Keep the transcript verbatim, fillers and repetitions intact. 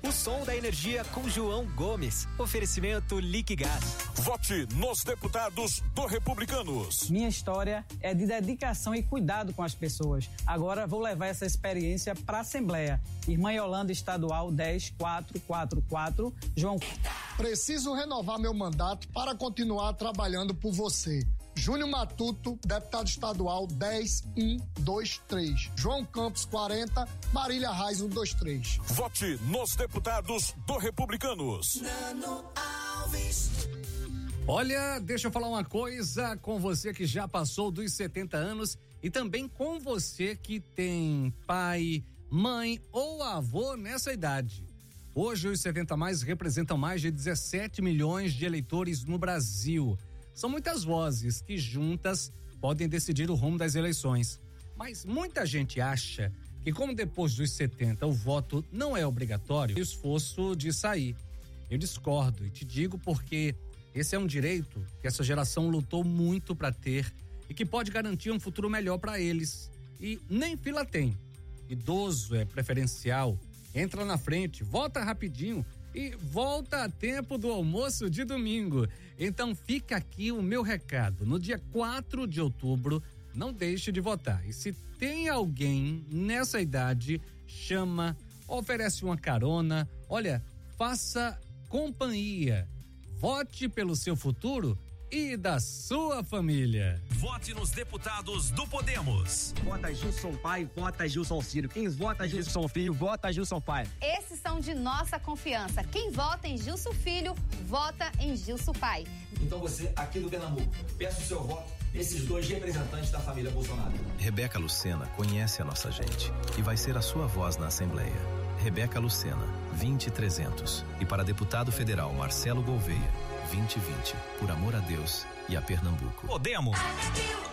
O som da energia com João Gomes. Oferecimento Liquigás. Vote nos deputados do Republicanos. Minha história é de dedicação e cuidado com as pessoas. Agora vou levar essa experiência para a Assembleia. Irmã Yolanda Estadual dez quatro quatro quatro, João. Preciso renovar meu mandato para continuar trabalhando por você. Júnior Matuto, deputado estadual dez um dois três. João Campos quarenta, Marília Reis um dois três. Vote nos deputados do Republicanos. Nano Alves. Olha, deixa eu falar uma coisa com você que já passou dos setenta anos e também com você que tem pai, mãe ou avô nessa idade. Hoje os setenta mais representam mais de dezessete milhões de eleitores no Brasil. São muitas vozes que juntas podem decidir o rumo das eleições. Mas muita gente acha que como depois dos setenta o voto não é obrigatório, o esforço de sair. Eu discordo e te digo porque esse é um direito que essa geração lutou muito para ter e que pode garantir um futuro melhor para eles. E nem fila tem. Idoso é preferencial. Entra na frente, vota rapidinho e volta a tempo do almoço de domingo. Então fica aqui o meu recado. No dia quatro de outubro, não deixe de votar. E se tem alguém nessa idade, chama, oferece uma carona. Olha, faça companhia. Vote pelo seu futuro e da sua família. Vote nos deputados do Podemos. Vota Gilson Pai, vota Gilson Ciro. Quem vota Gilson Filho, vota Gilson Pai. Esses são de nossa confiança. Quem vota em Gilson Filho, vota em Gilson Pai. Então você, aqui do Pernambuco, peça o seu voto nesses dois representantes da família Bolsonaro. Rebeca Lucena conhece a nossa gente e vai ser a sua voz na Assembleia. Rebeca Lucena, vinte trezentos. E para deputado federal Marcelo Gouveia, vinte vinte. Por amor a Deus e a Pernambuco. Podemos.